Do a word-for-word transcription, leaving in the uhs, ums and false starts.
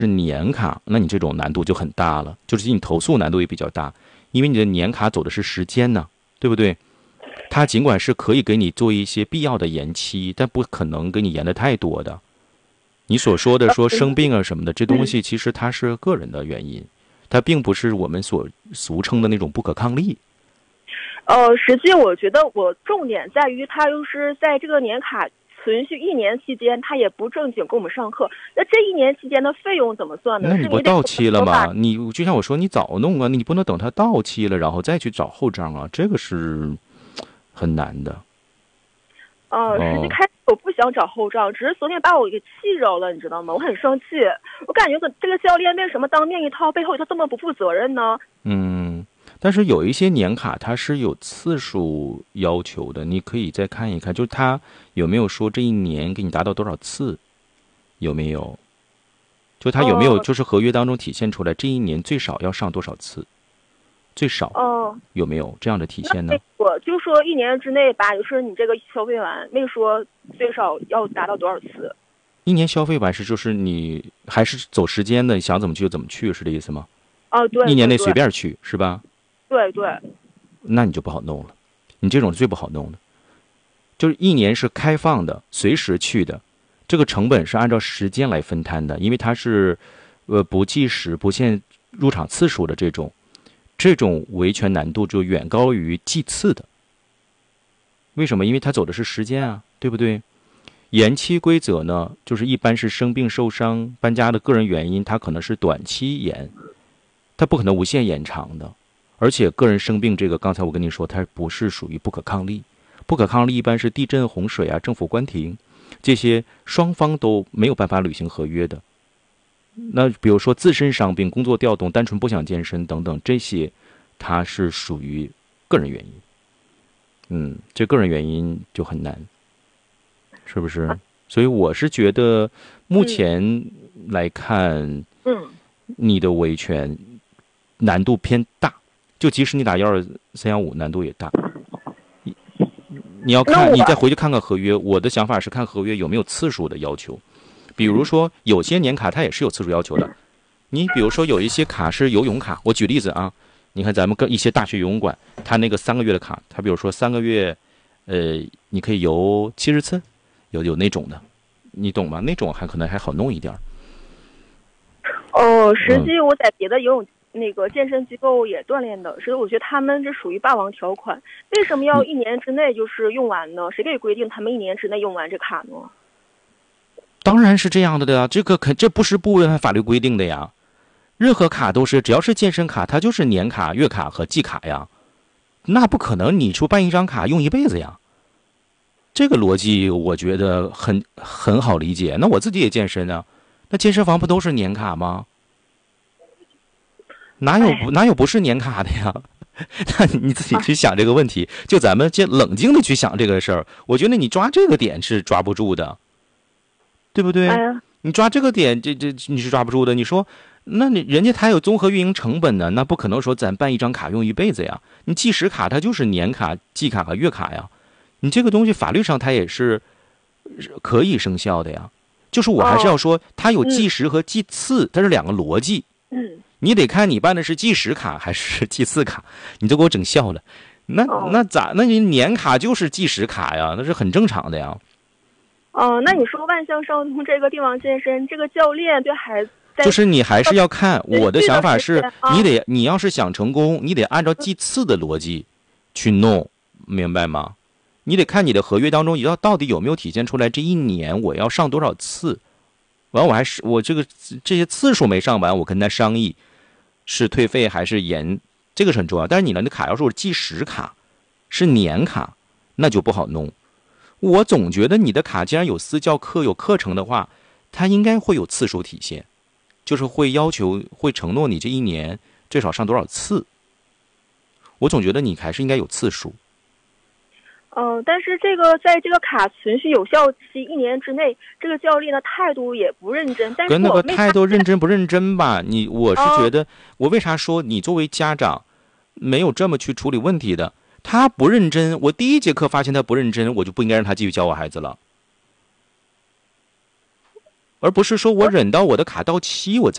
是年卡，那你这种难度就很大了，就是你投诉难度也比较大，因为你的年卡走的是时间呢，对不对？它尽管是可以给你做一些必要的延期，但不可能给你延的太多的。你所说的说生病啊什么的，这东西其实它是个人的原因，它并不是我们所俗称的那种不可抗力。 呃，实际我觉得我重点在于，它又是在这个年卡存续一年期间，他也不正经给我们上课。那这一年期间的费用怎么算呢？ 那你不到期了吗？你就像我说，你早弄啊，你不能等它到期了，然后再去找后账啊，这个是很难的。 呃，实际开始我不想找后账，只是昨天把我给气着了，你知道吗？我很生气，我感觉这个教练为什么当面一套，背后他这么不负责任呢？ 嗯，但是有一些年卡它是有次数要求的，你可以再看一看，就是他有没有说这一年给你达到多少次，有没有？就他有没有就是合约当中体现出来这一年最少要上多少次？最少哦， 有没有这样的体现呢？ 我就说一年之内吧，就是你这个消费完，没说最少要达到多少次。 一年消费完是就是你还是走时间的，想怎么去就怎么去，是这意思吗？ 哦，对， 一年内随便去是吧？ 对对。 那你就不好弄了，你这种最不好弄的，就是一年是开放的，随时去的，这个成本是按照时间来分摊的，因为它是呃不计时、不限入场次数的这种。这种维权难度就远高于计次的。为什么？因为它走的是时间啊，对不对？延期规则呢，就是一般是生病、受伤、搬家的个人原因，它可能是短期延，它不可能无限延长的。而且个人生病这个，刚才我跟你说，它不是属于不可抗力。不可抗力一般是地震、洪水啊、政府关停这些双方都没有办法履行合约的。那比如说自身伤病、工作调动、单纯不想健身等等，这些它是属于个人原因。嗯，这个人原因就很难，是不是？所以我是觉得目前来看， 嗯， 你的维权难度偏大，就即使你打幺二三幺五，难度也大。你你要看，你再回去看看合约。我的想法是看合约有没有次数的要求。比如说有些年卡它也是有次数要求的，你比如说有一些卡是游泳卡，我举例子啊，你看咱们跟一些大学游泳馆，它那个三个月的卡，它比如说三个月，呃，你可以游七十次，有有那种的，你懂吗？那种还可能还好弄一点。 哦，实际我在别的游泳那个健身机构也锻炼的，所以我觉得他们这属于霸王条款。为什么要一年之内就是用完呢？谁可以规定他们一年之内用完这卡呢？ 当然是这样的的呀，这个肯这不是不违反法律规定的呀。任何卡都是，只要是健身卡，它就是年卡、月卡和季卡呀。那不可能，你说办一张卡用一辈子呀。这个逻辑我觉得很很好理解。那我自己也健身啊，那健身房不都是年卡吗？哪有不哪有不是年卡的呀？那你自己去想这个问题，就咱们先冷静的去想这个事儿。我觉得你抓这个点是抓不住的。对不对？你抓这个点，这这你是抓不住的。你说，那你人家他有综合运营成本呢，那不可能说咱办一张卡用一辈子呀。你计时卡它就是年卡、季卡和月卡呀，你这个东西法律上它也是可以生效的呀。就是我还是要说，它有计时和计次，它是两个逻辑。 嗯， 你得看你办的是计时卡还是计次卡，你都给我整笑了。那那咋？那你年卡就是计时卡呀，那是很正常的呀。 哦、呃，那你说万象上通这个帝王健身这个教练对孩子， 就是你还是要看。我的想法是，你得你要是想成功，你得按照计次的逻辑去弄，明白吗？你得看你的合约当中，要到底有没有体现出来这一年我要上多少次。完，我还是我这个这些次数没上完，我跟他商议是退费还是延，这个是很重要。但是你的卡要是计时卡，是年卡，那就不好弄。我总觉得你的卡既然有私教课有课程的话，它应该会有次数体现，就是会要求会承诺你这一年最少上多少次。我总觉得你还是应该有次数。 嗯、呃，但是这个在这个卡存续有效期一年之内，这个教练的态度也不认真。但是跟那个态度认真不认真吧？你我是觉得，哦、我为啥说你作为家长没有这么去处理问题的？他不认真，我第一节课发现他不认真，我就不应该让他继续教我孩子了。 而不是说我忍到我的卡到期我再